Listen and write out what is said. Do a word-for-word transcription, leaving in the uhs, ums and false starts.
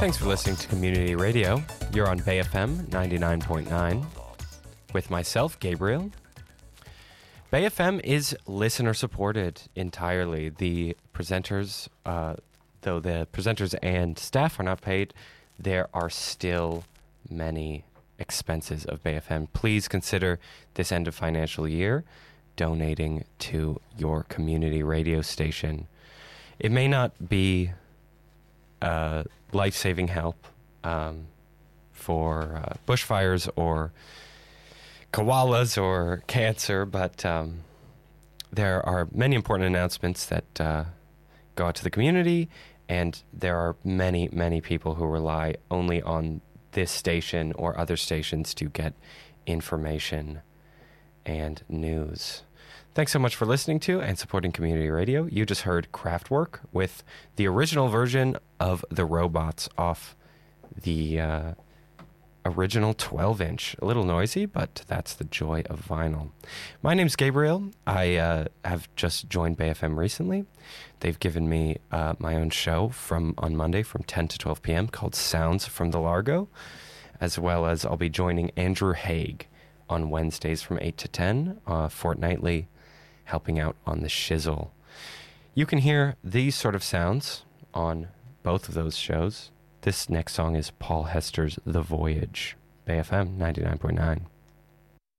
Thanks for listening to Community Radio. You're on Bay F M ninety-nine point nine with myself, Gabriel. Bay F M is listener-supported entirely. The presenters, uh, though the presenters and staff are not paid, there are still many expenses of Bay F M. Please consider this end of financial year donating to your community radio station. It may not be uh, life-saving help um, for uh, bushfires or koalas or cancer, but um, there are many important announcements that uh, go out to the community, and there are many, many people who rely only on this station or other stations to get information and news. Thanks so much for listening to and supporting Community Radio. You just heard Kraftwerk with the original version of The Robots off the uh, original twelve-inch. A little noisy, but that's the joy of vinyl. My name's Gabriel. I uh, have just joined Bay F M recently. They've given me uh, my own show from on Monday from ten to twelve p.m. called Sounds from the Largo, as well as I'll be joining Andrew Haig on Wednesdays from eight to ten, uh, fortnightly, helping out on the shizzle. You can hear these sort of sounds on both of those shows. This next song is Paul Hester's The Voyage, Bay F M ninety-nine point nine.